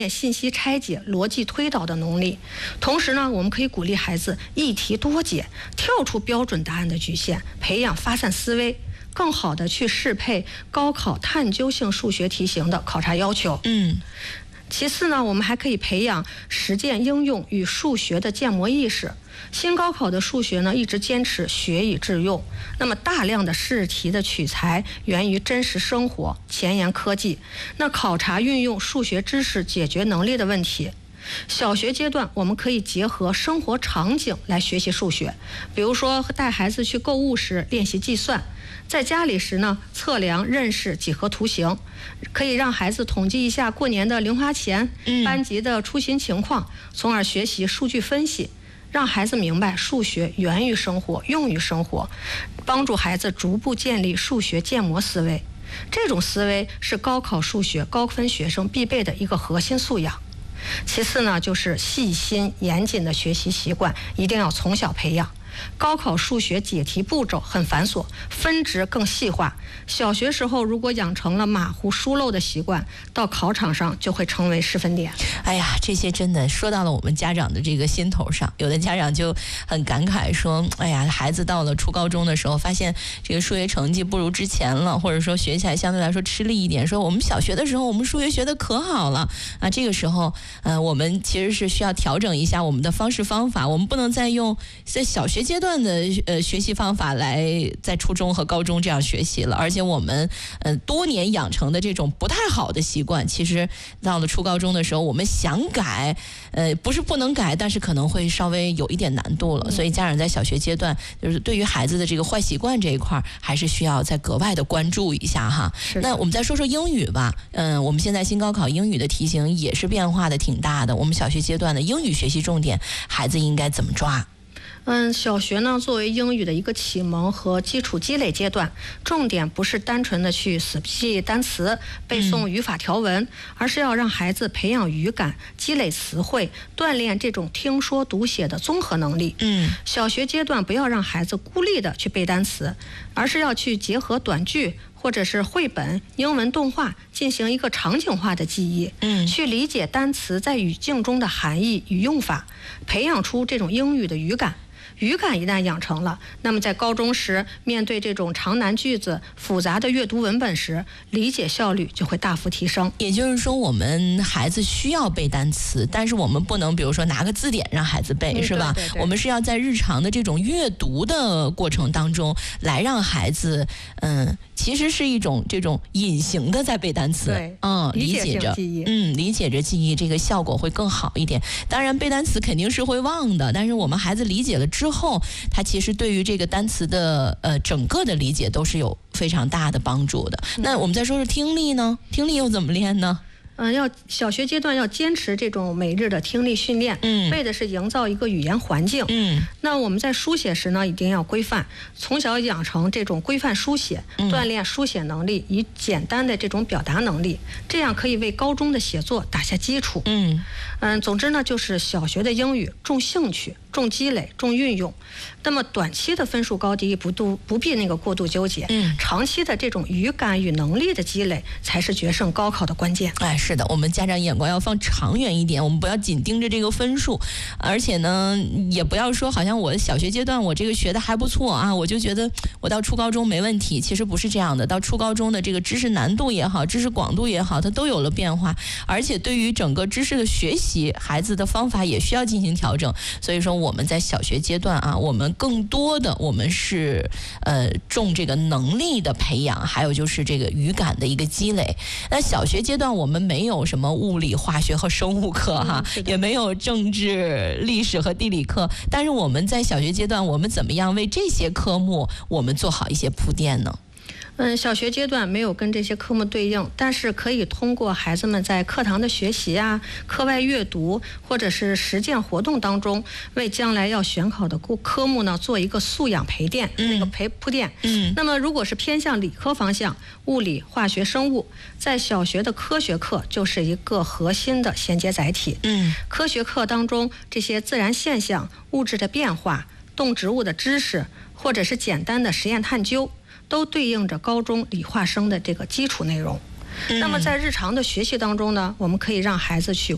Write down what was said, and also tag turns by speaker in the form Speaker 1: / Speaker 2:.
Speaker 1: 信息拆解、逻辑推导的能力。同时呢，我们可以鼓励孩子一题多解，跳出标准答案的局限，培养发散思维，更好的去适配高考探究性数学题型的考察要求。其次呢，我们还可以培养实践应用与数学的建模意识。新高考的数学呢，一直坚持学以致用，那么大量的试题的取材源于真实生活、前沿科技，那考察运用数学知识解决能力的问题。小学阶段，我们可以结合生活场景来学习数学，比如说带孩子去购物时练习计算，在家里时呢测量认识几何图形，可以让孩子统计一下过年的零花钱、班级的出行情况，从而学习数据分析，让孩子明白数学源于生活、用于生活，帮助孩子逐步建立数学建模思维。这种思维是高考数学高分学生必备的一个核心素养。其次呢，就是细心严谨的学习习惯，一定要从小培养。高考数学解题步骤很繁琐，分值更细化。小学时候如果养成了马虎疏漏的习惯，到考场上就会成为失分点。
Speaker 2: 哎呀，这些真的说到了我们家长的这个心头上。有的家长就很感慨说，哎呀，孩子到了初高中的时候，发现这个数学成绩不如之前了，或者说学起来相对来说吃力一点，说我们小学的时候我们数学学得可好了啊，这个时候我们其实是需要调整一下我们的方式方法，我们不能再用在小学阶段的学习方法来在初中和高中这样学习了，而且我们多年养成的这种不太好的习惯，其实到了初高中的时候，我们想改，不是不能改，但是可能会稍微有一点难度了。所以家长在小学阶段，就是对于孩子的这个坏习惯这一块，还是需要再格外的关注一下哈。那我们再说说英语吧，我们现在新高考英语的题型也是变化的挺大的，我们小学阶段的英语学习重点，孩子应该怎么抓？
Speaker 1: 小学呢作为英语的一个启蒙和基础积累阶段，重点不是单纯的去死记单词、背诵语法条文，而是要让孩子培养语感、积累词汇，锻炼这种听说读写的综合能力。小学阶段不要让孩子孤立的去背单词，而是要去结合短句或者是绘本、英文动画进行一个场景化的记忆，去理解单词在语境中的含义与用法，培养出这种英语的语感。语感一旦养成了，那么在高中时面对这种长难句子、复杂的阅读文本时，理解效率就会大幅提升。
Speaker 2: 也就是说，我们孩子需要背单词，但是我们不能比如说拿个字典让孩子背，是吧？
Speaker 1: 对，
Speaker 2: 我们是要在日常的这种阅读的过程当中来让孩子其实是一种这种隐形的在背单词，理解着记忆，理解着记忆，这个效果会更好一点。当然背单词肯定是会忘的，但是我们孩子理解了之后，他其实对于这个单词的整个的理解都是有非常大的帮助的。那我们再说说听力呢？听力又怎么练呢？
Speaker 1: 小学阶段要坚持这种每日的听力训练，为的是营造一个语言环境。那我们在书写时呢，一定要规范，从小养成这种规范书写，锻炼书写能力与简单的这种表达能力，这样可以为高中的写作打下基础。总之呢，就是小学的英语重兴趣、重积累、重运用。那么短期的分数高低不必那个过度纠结，长期的这种语感与能力的积累才是决胜高考的关键。
Speaker 2: 是的，我们家长眼光要放长远一点，我们不要紧盯着这个分数，而且呢，也不要说好像我小学阶段我这个学的还不错啊，我就觉得我到初高中没问题。其实不是这样的，到初高中的这个知识难度也好，知识广度也好，它都有了变化，而且对于整个知识的学习，孩子的方法也需要进行调整。所以说我们在小学阶段啊，我们更多的我们是重这个能力的培养，还有就是这个语感的一个积累。那小学阶段我们没有什么物理、化学和生物课哈，也没有政治、历史和地理课，但是我们在小学阶段，我们怎么样为这些科目我们做好一些铺垫呢？
Speaker 1: 小学阶段没有跟这些科目对应，但是可以通过孩子们在课堂的学习啊、课外阅读或者是实践活动当中，为将来要选考的科目呢做一个素养铺垫。那么如果是偏向理科方向，物理、化学、生物，在小学的科学课就是一个核心的衔接载体。科学课当中这些自然现象、物质的变化、动植物的知识，或者是简单的实验探究，都对应着高中理化生的这个基础内容。那么在日常的学习当中呢，我们可以让孩子去